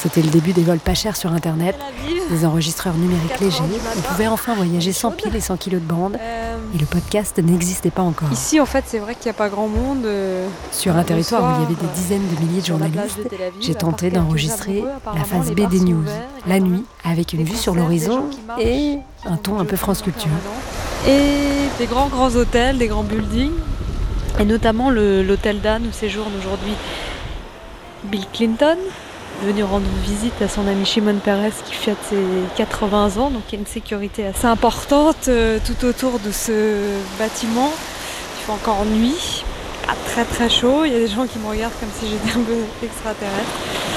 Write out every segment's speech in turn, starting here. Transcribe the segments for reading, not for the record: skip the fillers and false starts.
C'était le début des vols pas chers sur Internet, des enregistreurs numériques légers. On pouvait enfin voyager sans pile et sans kilos de bande. Et le podcast n'existait pas encore. Ici, en fait, c'est vrai qu'il n'y a pas grand monde. Sur un territoire où il y avait des dizaines de milliers de journalistes, j'ai tenté d'enregistrer la phase B des news, la nuit, avec une vue sur l'horizon et un ton un peu France Culture. Et des grands hôtels, des grands buildings. Et notamment l'hôtel d'Anne où séjourne aujourd'hui Bill Clinton, venu rendre visite à son ami Shimon Peres qui fête ses 80 ans. Donc il y a une sécurité assez importante tout autour de ce bâtiment. Il fait encore nuit, pas très très chaud. Il y a des gens qui me regardent comme si j'étais un peu extraterrestre.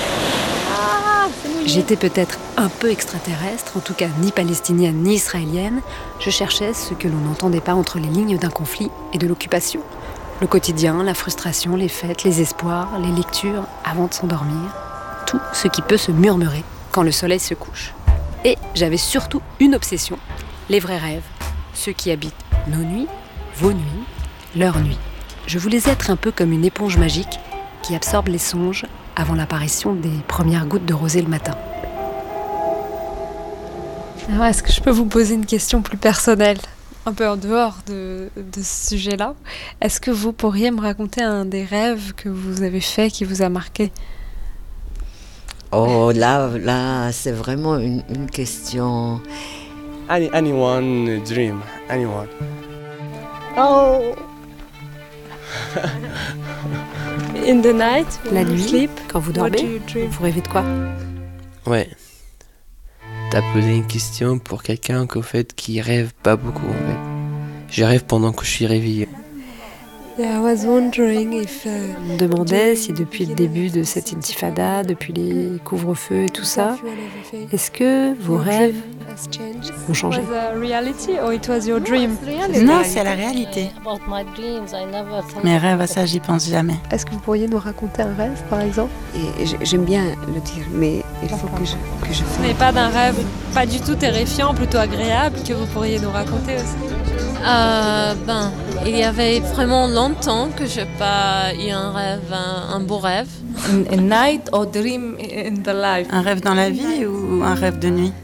J'étais peut-être un peu extraterrestre, en tout cas ni palestinienne ni israélienne. Je cherchais ce que l'on n'entendait pas entre les lignes d'un conflit et de l'occupation. Le quotidien, la frustration, les fêtes, les espoirs, les lectures avant de s'endormir. Tout ce qui peut se murmurer quand le soleil se couche. Et j'avais surtout une obsession, les vrais rêves. Ceux qui habitent nos nuits, vos nuits, leurs nuits. Je voulais être un peu comme une éponge magique qui absorbe les songes avant l'apparition des premières gouttes de rosée le matin. Alors, est-ce que je peux vous poser une question plus personnelle, un peu en dehors de ce sujet-là? Est-ce que vous pourriez me raconter un des rêves que vous avez fait qui vous a marqué? Oh, là, c'est vraiment une question. Anyone dream, anyone. Oh. In the night, la nuit, sleep, quand vous dormez, vous rêvez de quoi? Ouais. T'as posé une question pour quelqu'un qu'au fait qui rêve pas beaucoup en fait. Je rêve pendant que je suis réveillé. Yeah, I was wondering if, On me demandait si depuis le début de cette intifada, depuis les couvre-feux et tout ça, est-ce que vos rêves ont changé? Non, c'est la réalité. Mes rêves, à ça, j'y pense jamais. Est-ce que vous pourriez nous raconter un rêve, par exemple? Et j'aime bien le dire, mais il faut que je fasse. Mais pas d'un rêve pas du tout terrifiant, plutôt agréable, que vous pourriez nous raconter aussi? Il y avait vraiment longtemps que je n'ai pas eu un rêve, un beau rêve. A night or dream in the life? Un rêve dans la vie ou un rêve de nuit?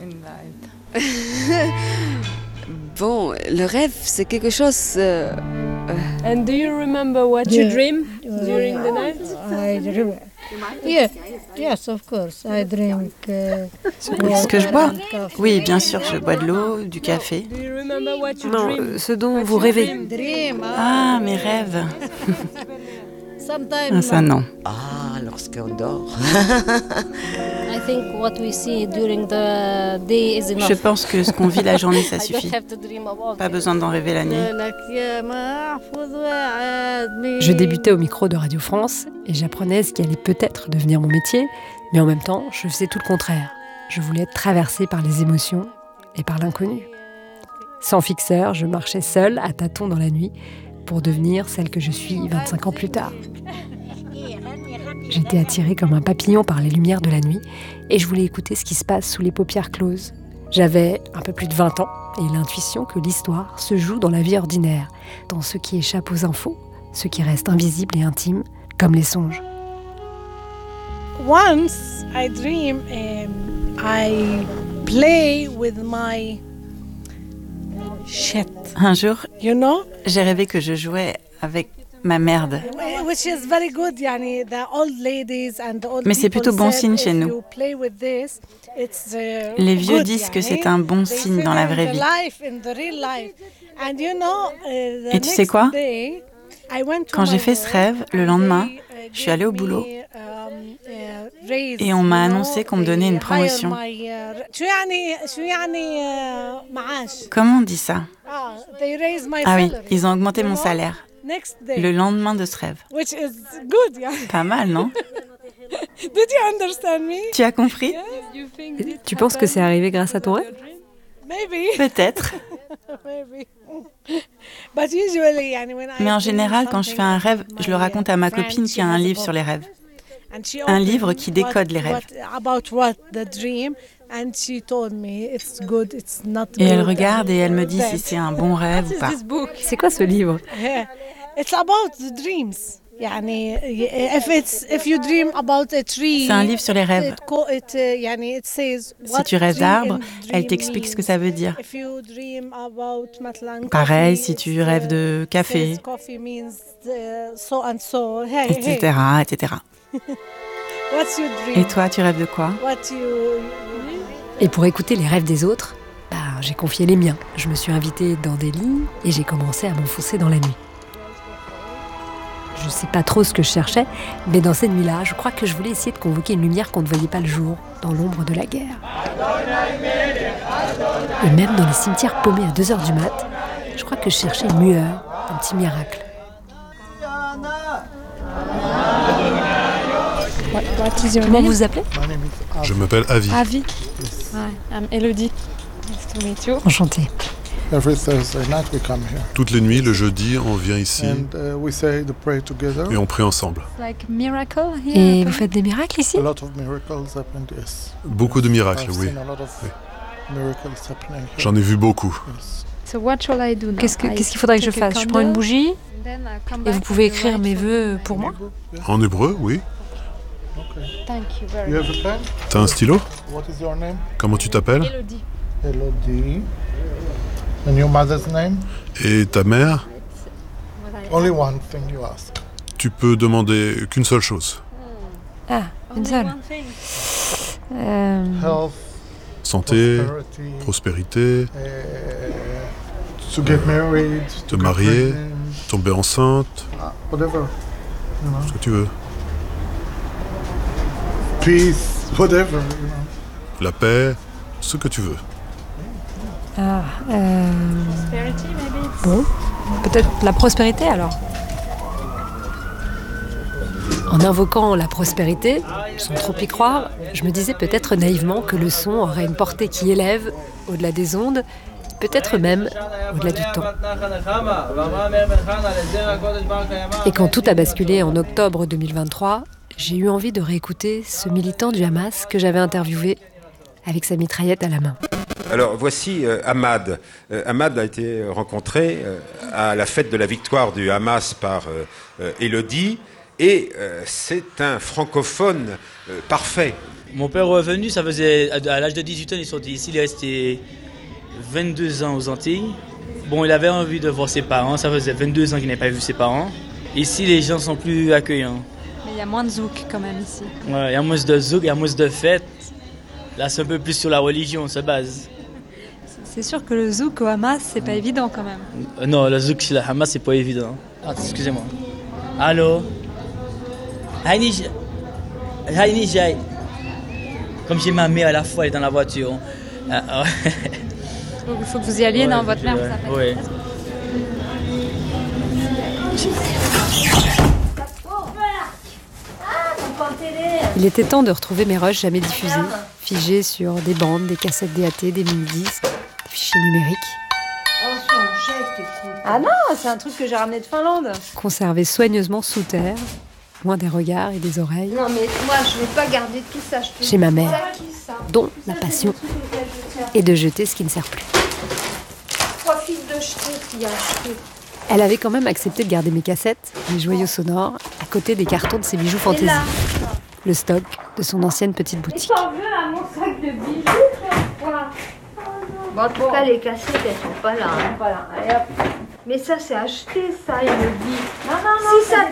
Bon, le rêve, c'est quelque chose... And do you remember what you dream during the night? I dream. Yes, of course. I drink. Ce que je bois? Oui, bien sûr, je bois de l'eau, du café. Do you remember what you Non, dream? ce dont vous rêvez. Ah, mes rêves. Ah, ça, non. Ah, lorsqu'on dort. I think what we see during the day is enough. Je pense que ce qu'on vit la journée, ça suffit. Pas besoin d'en rêver la nuit. Je débutais au micro de Radio France et j'apprenais ce qui allait peut-être devenir mon métier, mais en même temps, je faisais tout le contraire. Je voulais être traversée par les émotions et par l'inconnu. Sans fixeur, je marchais seule, à tâtons dans la nuit, pour devenir celle que je suis 25 ans plus tard. J'étais attirée comme un papillon par les lumières de la nuit et je voulais écouter ce qui se passe sous les paupières closes. J'avais un peu plus de 20 ans et l'intuition que l'histoire se joue dans la vie ordinaire, dans ce qui échappe aux infos, ce qui reste invisible et intime, comme les songes. Once I dream, I play with my shit. Un jour, You know? j'ai rêvé que je jouais avec ma merde. Which is very good, yani, the old ladies and the old Mais c'est plutôt bon signe chez nous. Les vieux disent que c'est un bon signe dans la vraie vie. Et tu sais quoi? Quand j'ai fait ce rêve, le lendemain, je suis allée au boulot et on m'a annoncé qu'on me donnait une promotion. Comment on dit ça? Ah oui, ils ont augmenté mon salaire. Le lendemain de ce rêve. Pas mal, non? Tu as compris? Tu penses que c'est arrivé grâce à ton rêve? Peut-être. Mais en général, quand je fais un rêve, je le raconte à ma copine qui a un livre sur les rêves. Un livre qui décode les rêves. Et elle regarde et elle me dit si c'est un bon rêve ou pas. C'est quoi ce livre? C'est un livre sur les rêves. Si tu rêves d'arbres, elle t'explique ce que ça veut dire. Pareil, si tu rêves de café, etc., etc. Et toi, tu rêves de quoi? Et pour écouter les rêves des autres, j'ai confié les miens. Je me suis invitée dans des lits et j'ai commencé à m'enfoncer dans la nuit. Je ne sais pas trop ce que je cherchais, mais dans ces nuits-là, je crois que je voulais essayer de convoquer une lumière qu'on ne voyait pas le jour, dans l'ombre de la guerre. Et même dans les cimetières paumés à 2h du mat', je crois que je cherchais une lueur, un petit miracle. Comment vous vous appelez? Je m'appelle Avi. Avi. I'm Elodie. Nice to meet you. Enchantée. Toutes les nuits, le jeudi, on vient ici et on prie ensemble. Et vous faites des miracles ici? Beaucoup de miracles, oui. J'en ai vu beaucoup. Qu'est-ce qu'il faudrait que je fasse? Je prends une bougie et vous pouvez écrire mes vœux pour moi? En hébreu, oui. T'as un stylo? Comment tu t'appelles? Elodie. And your mother's name? Et ta mère? Only one thing you ask. Tu peux demander qu'une seule chose. Une seule. Health, santé, prospérité, to get married, te marier, tomber enceinte, whatever. Ce que tu veux. Peace, whatever. La paix, ce que tu veux. Bon, peut-être la prospérité alors. En invoquant la prospérité, sans trop y croire, je me disais peut-être naïvement que le son aurait une portée qui élève, au-delà des ondes, peut-être même au-delà du temps. Et quand tout a basculé en octobre 2023, j'ai eu envie de réécouter ce militant du Hamas que j'avais interviewé avec sa mitraillette à la main. Alors voici Ahmad. Ahmad a été rencontré à la fête de la victoire du Hamas par Elodie et c'est un francophone parfait. Mon père est revenu, ça faisait à l'âge de 18 ans, il est sorti ici, il est resté 22 ans aux Antilles. Bon, il avait envie de voir ses parents, ça faisait 22 ans qu'il n'avait pas vu ses parents. Ici, les gens sont plus accueillants. Mais il y a moins de zouk quand même ici. Ouais, il y a moins de zouk, il y a moins de fêtes. Là, c'est un peu plus sur la religion, ça base. C'est sûr que le zouk au Hamas, c'est pas évident quand même. Non, le zouk chez le Hamas, c'est pas évident. Ah, excusez-moi. Allô? Haïni Jai. Comme j'ai ma mère à la fois, elle est dans la voiture. Il faut que vous y alliez, non? Votre mère vous appelle. Oui. Il était temps de retrouver mes rushs jamais diffusés, figés sur des bandes, des cassettes DAT, des mini-disques, des fichiers numériques. Ah non, c'est un truc que j'ai ramené de Finlande. Conservés soigneusement sous terre, loin des regards et des oreilles. Non mais moi je vais pas garder tout ça. Chez ma mère, dont la passion est de jeter ce qui ne sert plus. Profite de jeter qui a acheté. Elle avait quand même accepté de garder mes cassettes, mes joyaux sonores, à côté des cartons de ses bijoux fantaisie. Le stock de son ancienne petite boutique. T'en veux à mon sac de bijoux? Bon, en tout cas, les cassettes, elles sont pas là. Hein. Voilà. Allez, hop. Mais ça, c'est acheté, ça, il me dit. Non, si ça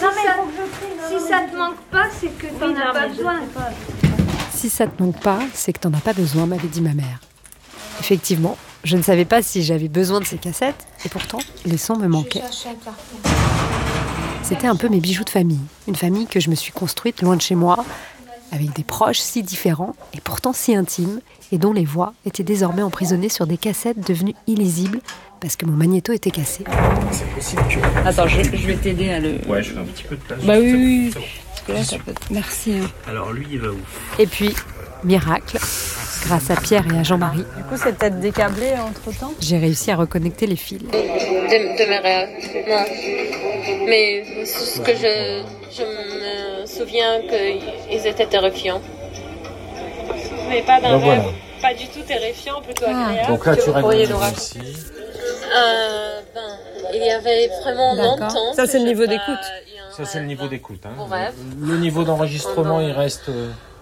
te manque pas, c'est que t'en as pas besoin. Si ça te manque pas, c'est que t'en as pas besoin, m'avait dit ma mère. Effectivement, je ne savais pas si j'avais besoin de ces cassettes, et pourtant, les sons me manquaient. C'était un peu mes bijoux de famille. Une famille que je me suis construite loin de chez moi, avec des proches si différents, et pourtant si intimes, et dont les voix étaient désormais emprisonnées sur des cassettes devenues illisibles, parce que mon magnéto était cassé. C'est possible que... Attends, je vais t'aider à le... Ouais, je fais un petit peu de place. Bah oui. Parce que là, ça peut... Merci. Hein. Alors lui, il va où? Et puis, miracle, grâce à Pierre et à Jean-Marie. Du coup, c'est peut-être décâblé entre-temps. J'ai réussi à reconnecter les fils. De mes rêves, non. Mais ce que je me souviens qu'ils étaient terrifiants. Mais pas d'un rêve, pas du tout terrifiant, plutôt agréable. Donc là, tu rêves ici. Il y avait vraiment longtemps. Ça, c'est le niveau d'écoute. Ça, c'est le niveau d'écoute. Hein. Vos rêves. Le niveau d'enregistrement, il reste